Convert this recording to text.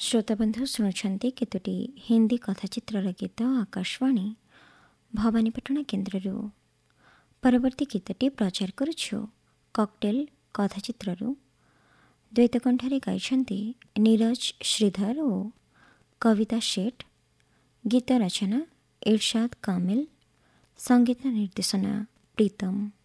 श्रोताबंधु शुणुंट केतोटी हिंदी कथाचित्रर गीत आकाशवाणी भवानीपाटना केन्द्र परवर्ती गीतटी प्रचार करुछु कॉकटेल कथाचित्रु द्वैतकंठरे गाइछन्ति नीरज श्रीधर और कविता शेठ। गीत रचना इरशाद कामिल, संगीत निर्देशना प्रीतम।